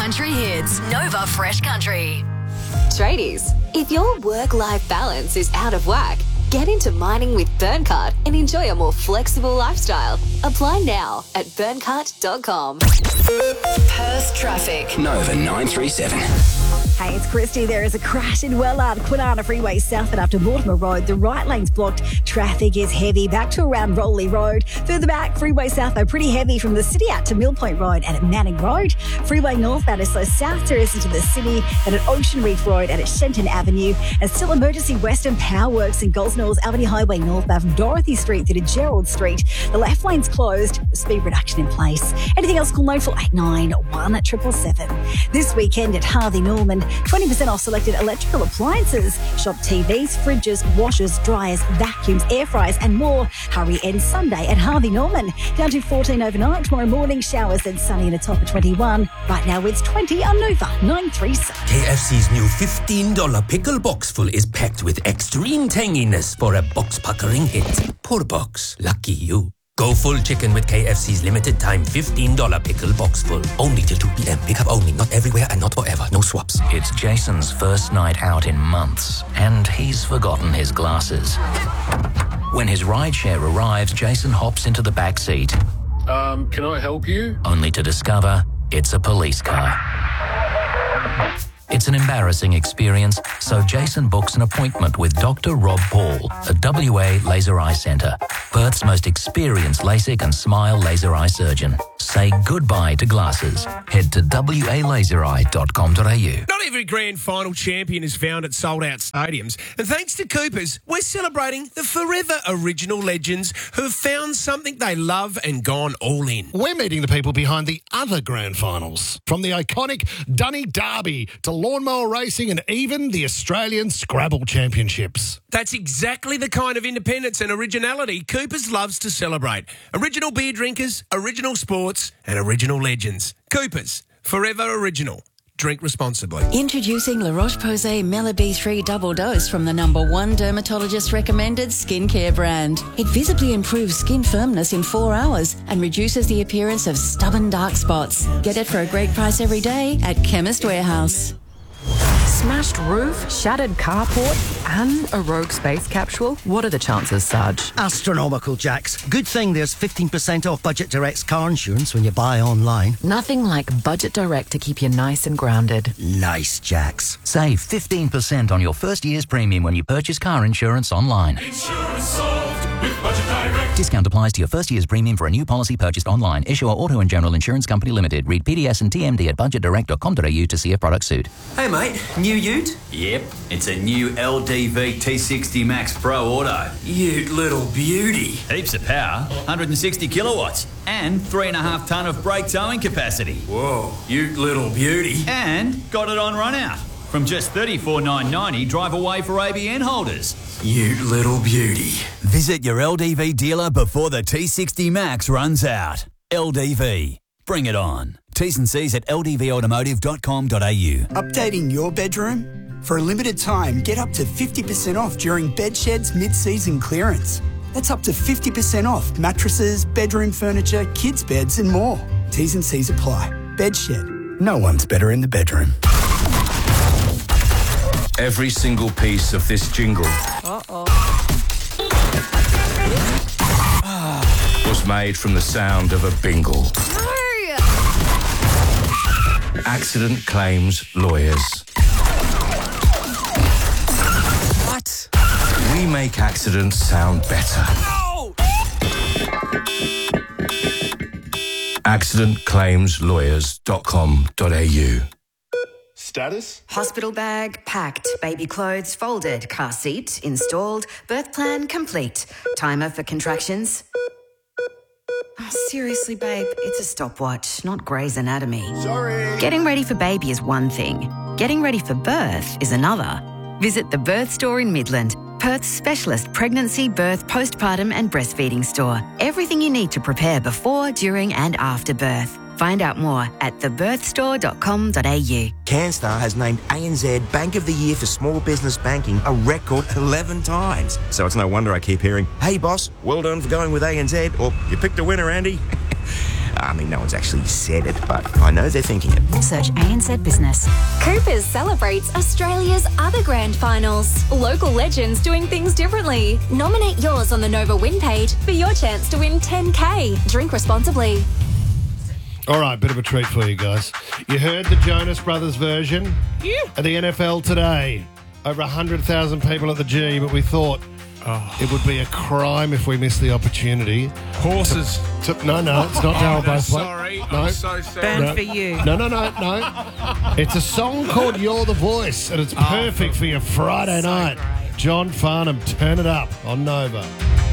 country hits. Nova Fresh Country. Tradies, if your work-life balance is out of whack, get into mining with Burncart and enjoy a more flexible lifestyle. Apply now at burncart.com. Perth traffic. Nova 937. Hey, it's Christy. There is a crash in Wellard, Kwinana Freeway south and after Mortimer Road. The right lane's blocked. Traffic is heavy back to around Rowley Road. Further back, Freeway south though pretty heavy from the city out to Mill Point Road and at Manning Road. Freeway northbound is slow south terrace into the city and at Ocean Reef Road and at Shenton Avenue. And still emergency western power works in Gosnells Avenue Highway northbound from Dorothy Street through to Gerald Street. The left lane's closed. Speed reduction in place. Anything else, call 9489 1777. This weekend at Harvey Norman, 20% off selected electrical appliances. Shop TVs, fridges, washers, dryers, vacuums, air fryers and more. Hurry end Sunday at Harvey Norman. Down to 14 overnight. Tomorrow morning, showers and sunny and a top of 21. Right now it's 20 on Nova 937. KFC's new $15 pickle box full is packed with extreme tanginess for a box-puckering hit. Poor box. Lucky you. Go full chicken with KFC's limited time $15 pickle box full. Only till 2 p.m. Pick up only, not everywhere and not forever. No swaps. It's Jason's first night out in months, and he's forgotten his glasses. When his rideshare arrives, Jason hops into the back seat. Can I help you? Only to discover it's a police car. It's an embarrassing experience, so Jason books an appointment with Dr. Rob Paul at WA Laser Eye Centre, Perth's most experienced LASIK and SMILE laser eye surgeon. Say goodbye to glasses. Head to walasereye.com.au. Not every grand final champion is found at sold-out stadiums, and thanks to Coopers, we're celebrating the forever original legends who have found something they love and gone all in. We're meeting the people behind the other grand finals, from the iconic Dunny Derby to lawnmower racing and even the Australian Scrabble Championships. That's exactly the kind of independence and originality Coopers loves to celebrate. Original beer drinkers, original sports and original legends. Coopers, forever original. Drink responsibly. Introducing La Roche-Posay Mela B3 Double Dose from the #1 dermatologist recommended skincare brand. It visibly improves skin firmness in 4 hours and reduces the appearance of stubborn dark spots. Get it for a great price every day at Chemist Warehouse. Smashed roof, shattered carport, and a rogue space capsule? What are the chances, Sarge? Astronomical, Jax. Good thing there's 15% off Budget Direct's car insurance when you buy online. Nothing like Budget Direct to keep you nice and grounded. Nice, Jax. Save 15% on your first year's premium when you purchase car insurance online. Insurance solved with Budget Direct. Discount applies to your first year's premium for a new policy purchased online. Issuer Auto and General Insurance Company Limited. Read PDS and TMD at budgetdirect.com.au to see a product suit. Hey mate, new ute? Yep, it's a new LDV T60 Max Pro Auto. Ute little beauty. Heaps of power, 160 kilowatts, and 3.5 tonne of brake towing capacity. Whoa, ute little beauty. And got it on run out. From just $34,990 drive away for ABN holders. Ute little beauty. Visit your LDV dealer before the T60 Max runs out. LDV. Bring it on. T's and C's at ldvautomotive.com.au. Updating your bedroom? For a limited time, get up to 50% off during Bedshed's mid-season clearance. That's up to 50% off mattresses, bedroom furniture, kids' beds and more. T's and C's apply. Bedshed. No one's better in the bedroom. Every single piece of this jingle was made from the sound of a bingle. Accident claims lawyers. What? We make accidents sound better. No! accidentclaimslawyers.com.au. Status? Hospital bag packed, baby clothes folded, car seat installed, birth plan complete. Timer for contractions. Oh, seriously, babe, it's a stopwatch, not Grey's Anatomy. Sorry. Getting ready for baby is one thing. Getting ready for birth is another. Visit the Birth Store in Midland, Perth's specialist pregnancy, birth, postpartum and breastfeeding store. Everything you need to prepare before, during and after birth. Find out more at thebirthstore.com.au. CanStar has named ANZ Bank of the Year for Small Business Banking a record 11 times. So it's no wonder I keep hearing, hey boss, well done for going with ANZ, or you picked a winner, Andy. I mean, no one's actually said it, but I know they're thinking it. Search ANZ Business. Coopers celebrates Australia's other grand finals. Local legends doing things differently. Nominate yours on the Nova Win page for your chance to win $10K. Drink responsibly. All right, bit of a treat for you guys. You heard the Jonas Brothers version of the NFL today. Over 100,000 people at the G, but we thought it would be a crime if we missed the opportunity. Horses. No, it's not Daryl Braithwaite. Sorry, No. I'm so sorry. Banned for you. No. It's a song called You're the Voice, and it's perfect for your Friday night. John Farnham, turn it up on Nova.